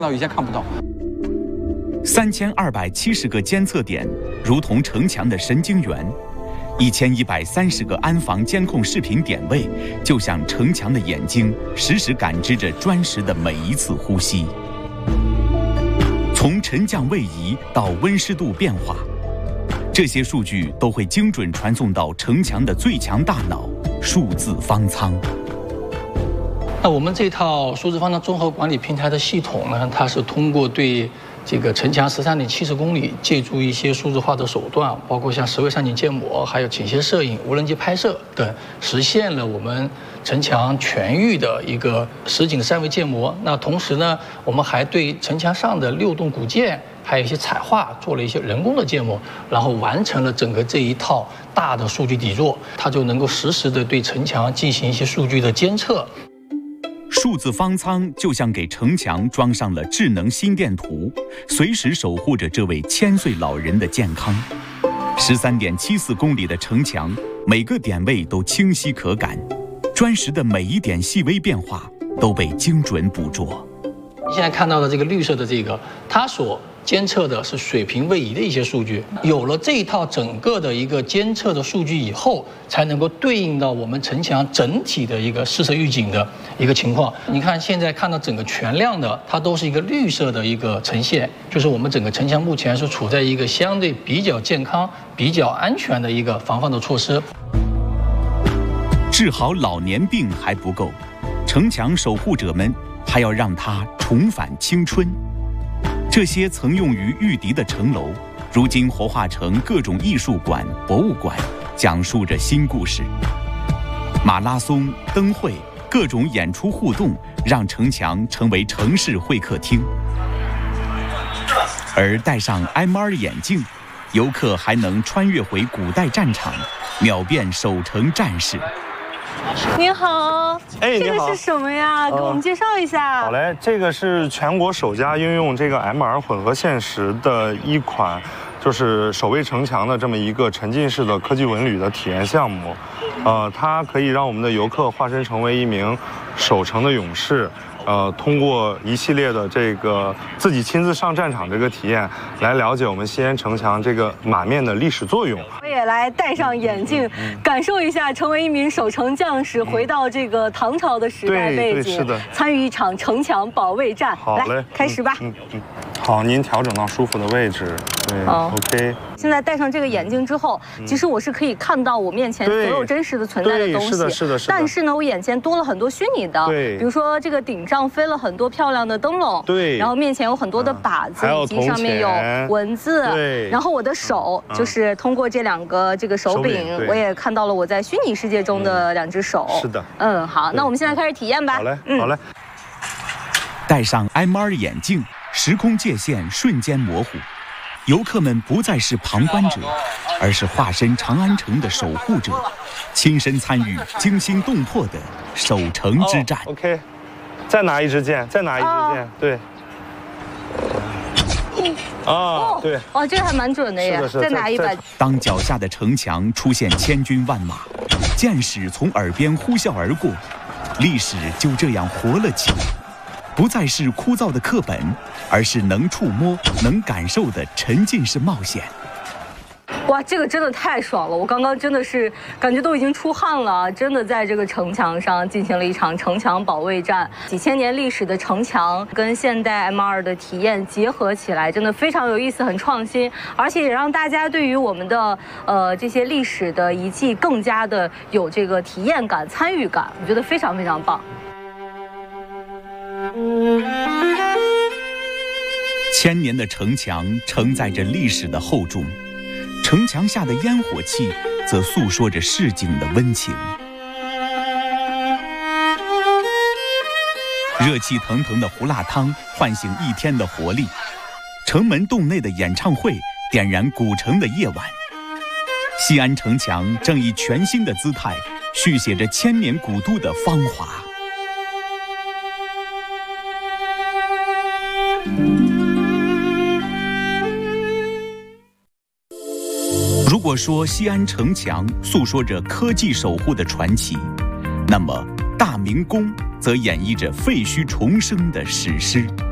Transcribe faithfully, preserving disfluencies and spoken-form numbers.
到以前看不到。 三千二百七十个监测点，如同城墙的神经元；一千一百三十个安防监控视频点位，就像城墙的眼睛，实时感知着砖石的每一次呼吸。从沉降位移到温湿度变化，这些数据都会精准传送到城墙的最强大脑——数字方舱。 那我们这套数字方舱综合管理平台的系统呢，它是通过对这个城墙十三点七十公里，借助一些数字化的手段，包括像十位上景建模、还有倾斜摄影、无人机拍摄等，实现了我们城墙全域的一个实景的三维建模。那同时呢，我们还对城墙上的六栋古建，还有一些彩画做了一些人工的建模，然后完成了整个这一套大的数据底座，它就能够实时的对城墙进行一些数据的监测。 数字方舱就像给城墙装上了智能心电图，随时守护着这位千岁老人的健康。十三点七四公里的城墙，每个点位都清晰可感，砖石的每一点细微变化都被精准捕捉。 你现在看到的这个绿色的这个，它所监测的是水平位移的一些数据。有了这一套整个的一个监测的数据以后，才能够对应到我们城墙整体的一个试测预警的一个情况。你看现在看到整个全量的，它都是一个绿色的一个呈现，就是我们整个城墙目前是处在一个相对比较健康、比较安全的一个防范的措施。 治好老年病还不够，城墙守护者们还要让它重返青春。这些曾用于御敌的城楼，如今活化成各种艺术馆、博物馆，讲述着新故事。马拉松、灯会、各种演出互动，让城墙成为城市会客厅。而戴上 M R 眼镜，游客还能穿越回古代战场，秒变守城战士。 您好， 哎， 这个是什么呀？给我们介绍一下。 好嘞，这个是全国首家应用这个 M R 混合现实的一款，就是守卫城墙的这么一个沉浸式的科技文旅的体验项目。呃，它可以让我们的游客化身成为一名守城的勇士。呃，通过一系列的这个自己亲自上战场这个体验，来了解我们西安城墙这个马面的历史作用。 我也来戴上眼镜，嗯、感受一下成为一名守城将士，嗯、回到这个唐朝的时代背景， 是的， 参与一场城墙保卫战。 好嘞， 来开始吧。 嗯嗯。嗯好，您调整到舒服的位置。对、哦、，OK。 现在戴上这个眼镜之后，其实我是可以看到我面前所有真实的存在的东西。 是的，是的，是的。 但是呢，我眼前多了很多虚拟的， 对， 比如说这个顶上飞了很多漂亮的灯笼， 对， 然后面前有很多的靶子，以及上面有文字， 对。 然后我的手就是通过这两个这个手柄，我也看到了我在虚拟世界中的两只手。 是的。 嗯，好，那我们现在开始体验吧。 好嘞，好嘞。 戴上 M R 眼镜。时空界限瞬间模糊，游客们不再是旁观者，而是化身长安城的守护者，亲身参与惊心动魄的守城之战。 哦、OK， 再拿一支箭，再拿一支箭，哦、对。啊，哦、对， 哦，这个还蛮准的耶！再拿一把。 当脚下的城墙出现千军万马，箭矢从耳边呼啸而过，历史就这样活了起来。不再是枯燥的课本，而是能触摸、能感受的沉浸式冒险。 哇，这个真的太爽了！我刚刚真的是感觉都已经出汗了，真的在这个城墙上进行了一场城墙保卫战。几千年历史的城墙跟现代 M R 的体验结合起来，真的非常有意思，很创新，而且也让大家对于我们的呃这些历史的遗迹更加的有这个体验感、参与感，我觉得非常非常棒。 千年的城墙承载着历史的厚重，城墙下的烟火气则诉说着市井的温情。热气腾腾的胡辣汤唤醒一天的活力，城门洞内的演唱会点燃古城的夜晚。西安城墙正以全新的姿态续写着千年古都的芳华。如果说西安城墙诉说着科技守护的传奇，那么大明宫则演绎着废墟重生的史诗。